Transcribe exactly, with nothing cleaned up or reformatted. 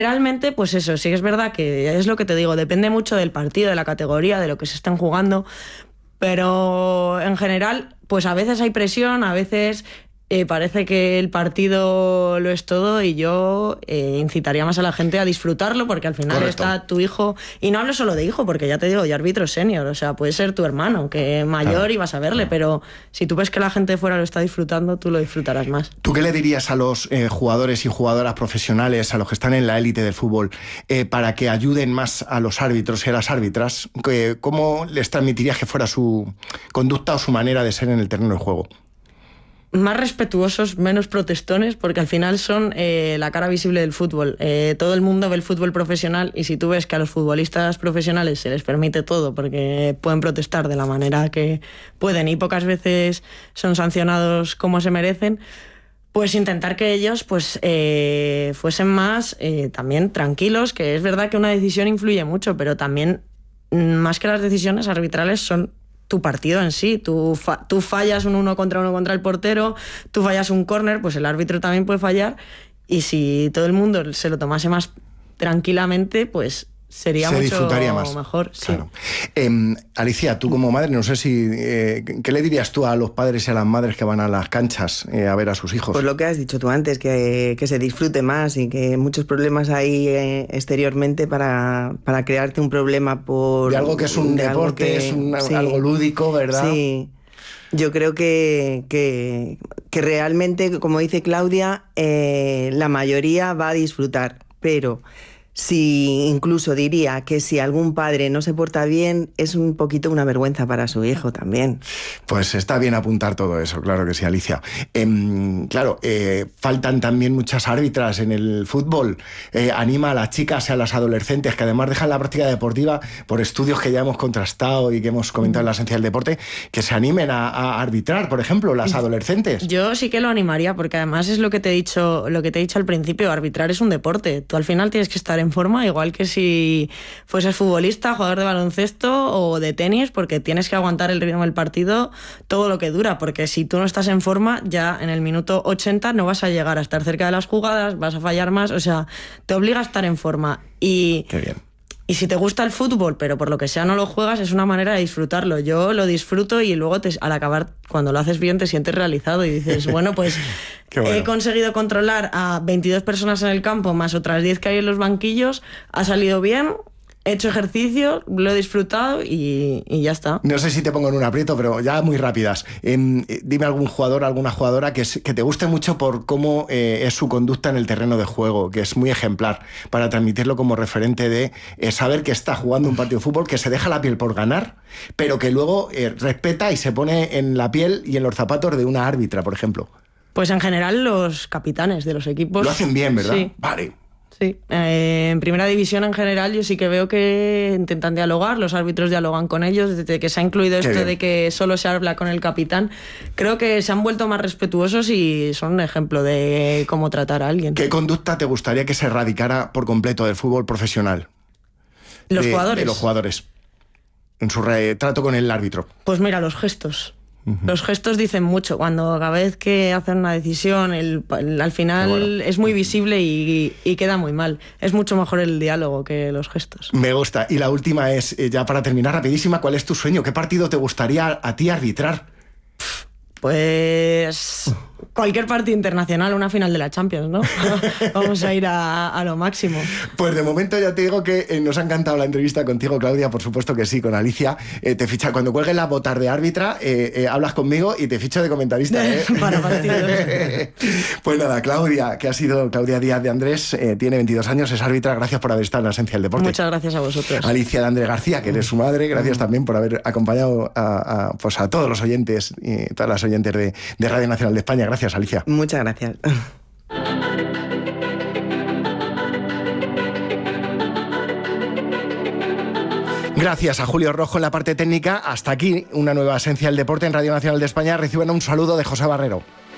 Realmente, pues eso, sí que es verdad que es lo que te digo, depende mucho del partido, de la categoría, de lo que se estén jugando, pero en general, pues a veces hay presión, a veces eh, parece que el partido lo es todo y yo eh, incitaría más a la gente a disfrutarlo porque al final Correcto. está tu hijo, y no hablo solo de hijo, porque ya te digo, yo árbitro senior, o sea, puede ser tu hermano, que mayor Claro. y vas a verle, pero si tú ves que la gente de fuera lo está disfrutando, tú lo disfrutarás más. ¿Tú qué le dirías a los eh, jugadores y jugadoras profesionales, a los que están en la élite del fútbol, eh, para que ayuden más a los árbitros y a las árbitras? ¿Qué- ¿Cómo les transmitirías que fuera su conducta o su manera de ser en el terreno de juego? Más respetuosos, menos protestones, porque al final son eh, la cara visible del fútbol. Eh, todo el mundo ve el fútbol profesional y si tú ves que a los futbolistas profesionales se les permite todo porque pueden protestar de la manera que pueden y pocas veces son sancionados como se merecen, pues intentar que ellos pues eh, fuesen más eh, también tranquilos, que es verdad que una decisión influye mucho, pero también más que las decisiones arbitrales son tu partido en sí. Tú, fa tú fallas un uno contra uno contra el portero, tú fallas un córner, pues el árbitro también puede fallar, y si todo el mundo se lo tomase más tranquilamente, pues sería Se mucho disfrutaría más. mejor. Sí. Claro. Eh, Alicia, tú como madre, no sé si... Eh, ¿qué le dirías tú a los padres y a las madres que van a las canchas eh, a ver a sus hijos? Pues lo que has dicho tú antes, que, que se disfrute más y que muchos problemas hay eh, exteriormente para, para crearte un problema por... De algo que es un de algo deporte, que- es un- sí. algo lúdico, ¿verdad? Sí. Yo creo que, que, que realmente, como dice Claudia, eh, la mayoría va a disfrutar, pero... Sí, incluso diría que si algún padre no se porta bien, es un poquito una vergüenza para su hijo también. Pues está bien apuntar todo eso, claro que sí, Alicia. Eh, claro, eh, faltan también muchas árbitras en el fútbol. Eh, anima a las chicas y a las adolescentes, que además dejan la práctica deportiva por estudios que ya hemos contrastado y que hemos comentado en la esencia del deporte, que se animen a, a arbitrar, por ejemplo, las adolescentes. Yo sí que lo animaría, porque además es lo que te he dicho, lo que te he dicho al principio, arbitrar es un deporte. Tú al final tienes que estar en forma, igual que si fueses futbolista, jugador de baloncesto o de tenis, porque tienes que aguantar el ritmo del partido todo lo que dura, porque si tú no estás en forma, ya en el minuto ochenta no vas a llegar a estar cerca de las jugadas, vas a fallar más, o sea, te obliga a estar en forma. Y Qué bien. Y si te gusta el fútbol, pero por lo que sea no lo juegas, es una manera de disfrutarlo. Yo lo disfruto y luego te, al acabar, cuando lo haces bien, te sientes realizado y dices, bueno, pues bueno. he conseguido controlar a veintidós personas en el campo, más otras diez que hay en los banquillos, ha salido bien, he hecho ejercicio, lo he disfrutado y, y ya está. No sé si te pongo en un aprieto, pero ya muy rápidas. Eh, dime algún jugador, alguna jugadora que, es, que te guste mucho por cómo eh, es su conducta en el terreno de juego, que es muy ejemplar, para transmitirlo como referente de eh, saber que está jugando un partido de fútbol, que se deja la piel por ganar, pero que luego eh, respeta y se pone en la piel y en los zapatos de una árbitra, por ejemplo. Pues en general los capitanes de los equipos... Lo hacen bien, ¿verdad? Sí. Vale. Sí, eh, en primera división en general yo sí que veo que intentan dialogar, los árbitros dialogan con ellos, desde que se ha incluido Qué esto bien. de que solo se habla con el capitán, creo que se han vuelto más respetuosos y son un ejemplo de cómo tratar a alguien. ¿Qué conducta te gustaría que se erradicara por completo del fútbol profesional? ¿Los de, jugadores? De los jugadores. En su trato con el árbitro. Pues mira, los gestos. Uh-huh. Los gestos dicen mucho. Cuando cada vez que hacen una decisión, el, el, al final bueno. es muy visible y, y queda muy mal. Es mucho mejor el diálogo que los gestos. Me gusta. Y la última es, ya para terminar, rapidísima, ¿cuál es tu sueño? ¿Qué partido te gustaría a ti arbitrar? Pues cualquier partido internacional, una final de la Champions, ¿no? Vamos a ir a, a lo máximo. Pues de momento ya te digo que eh, nos ha encantado la entrevista contigo, Claudia, por supuesto que sí, con Alicia. Eh, te ficha, cuando cuelgues la botas de árbitra, eh, eh, hablas conmigo y te ficho de comentarista. ¿eh? Para partidos. Pues nada, Claudia, que ha sido Claudia Díaz de Andrés, eh, tiene veintidós años, es árbitra, gracias por haber estado en la esencia del deporte. Muchas gracias a vosotros. Alicia de Andrés García, que eres su madre, gracias también por haber acompañado a, a, pues a todos los oyentes y todas las oyentes de, de Radio Nacional de España. Gracias, Alicia. Muchas gracias. Gracias a Julio Rojo en la parte técnica. Hasta aquí una nueva esencia del deporte en Radio Nacional de España. Reciban un saludo de José Barrero.